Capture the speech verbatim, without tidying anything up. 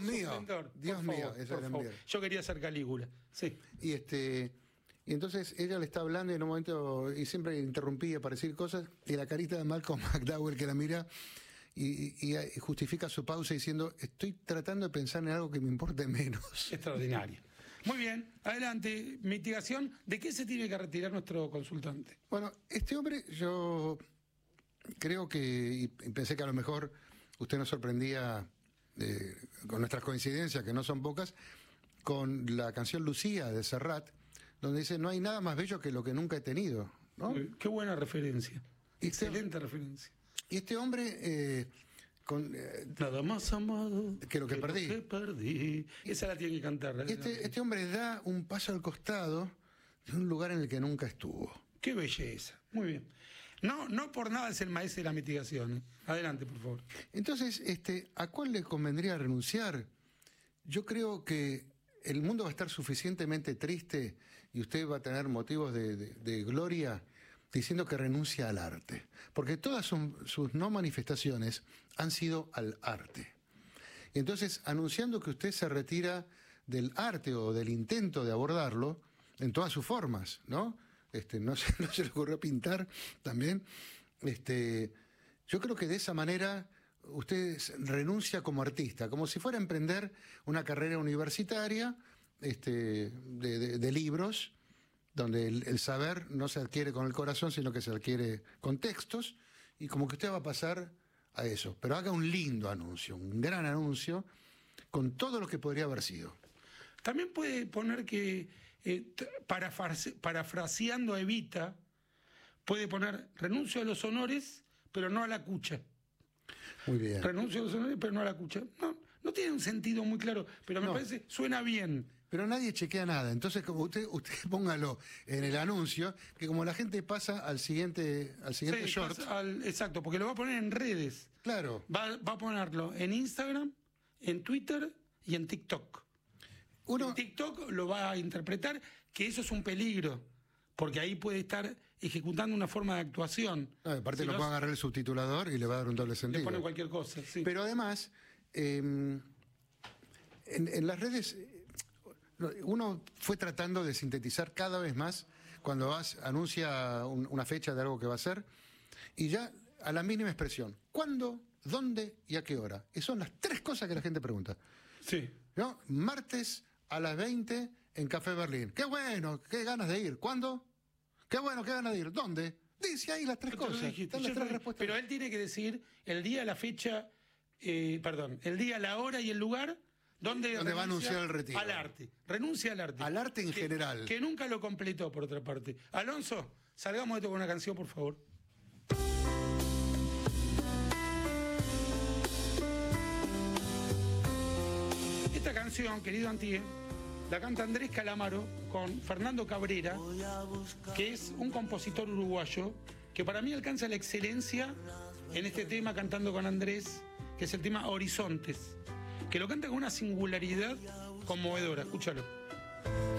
mío, esplendor. Dios Por mío, favor, eso por era favor. mío. Yo quería ser Calígula, sí. Y este y entonces ella le está hablando y en un momento, y siempre interrumpía para decir cosas, y la carita de Malcolm McDowell que la mira y, y- y justifica su pausa diciendo, estoy tratando de pensar en algo que me importe menos. Extraordinario. Muy bien, adelante. Mitigación. ¿De qué se tiene que retirar nuestro consultante? Bueno, este hombre yo creo que, y pensé que a lo mejor usted nos sorprendía eh, con nuestras coincidencias, que no son pocas, con la canción Lucía de Serrat, donde dice, no hay nada más bello que lo que nunca he tenido, ¿no? Eh, Qué buena referencia. Y este- Excelente referencia. Y este hombre, eh, con, eh, Nada más amado Que lo que perdí. que perdí. Esa la tiene que cantar. ¿eh? este, este hombre da un paso al costado de un lugar en el que nunca estuvo. Qué belleza. Muy bien. No, no por nada es el maestro de la mitigación. ¿eh? Adelante, por favor. Entonces, este, ¿a cuál le convendría renunciar? Yo creo que el mundo va a estar suficientemente triste y usted va a tener motivos de, de- de gloria diciendo que renuncia al arte. Porque todas son- sus no manifestaciones han sido al arte. Y entonces, anunciando que usted se retira del arte o del intento de abordarlo, en todas sus formas, ¿no? Este, no, se, no se le ocurrió pintar también. Este, yo creo que de esa manera usted renuncia como artista, como si fuera a emprender una carrera universitaria este, de, de- de libros, donde el, el saber no se adquiere con el corazón, sino que se adquiere con textos, y como que usted va a pasar a eso. Pero haga un lindo anuncio, un gran anuncio, con todo lo que podría haber sido. También puede poner que, eh, t- parafrase- parafraseando a Evita, puede poner renuncio a los honores, pero no a la cucha. Muy bien. Renuncio a los honores, pero no a la cucha. No, no tiene un sentido muy claro, pero me No. parece, suena bien. Pero nadie chequea nada, entonces como usted usted póngalo en el anuncio, que como la gente pasa al siguiente al siguiente Sí, short, pasa al- exacto, porque lo va a poner en redes. claro, Va, va a ponerlo en Instagram, en Twitter y en TikTok. uno En TikTok lo va a interpretar que eso es un peligro, porque ahí puede estar ejecutando una forma de actuación. no, aparte Si lo no, puede agarrar el subtitulador y le va a dar un doble le sentido. pone cualquier cosa. Sí. Pero además, eh, en, en las redes, eh, uno fue tratando de sintetizar cada vez más cuando vas, anuncia un- una fecha de algo que va a hacer, y ya a la mínima expresión, ¿cuándo, dónde y a qué hora? Esas son las tres cosas que la gente pregunta. Sí. ¿No? Martes a las veinte en Café Berlín. Qué bueno, qué ganas de ir. ¿Cuándo? Qué bueno, qué ganas de ir. ¿Dónde? Dice ahí las tres Te lo cosas. dijiste, Están las yo tres te- respuestas. Pero él tiene que decir el día, la fecha, eh, perdón, el día, la hora y el lugar donde, Donde va a renuncia anunciar el retiro. Al arte. Renuncia al arte. Al arte en Que- general. Que nunca lo completó, por otra parte. Alonso, salgamos de esto con una canción, por favor. Esta canción, querido Antiguo, la canta Andrés Calamaro con Fernando Cabrera, que es un compositor uruguayo que para mí alcanza la excelencia en este tema cantando con Andrés, que es el tema Horizontes, que lo canta con una singularidad conmovedora. Escúchalo.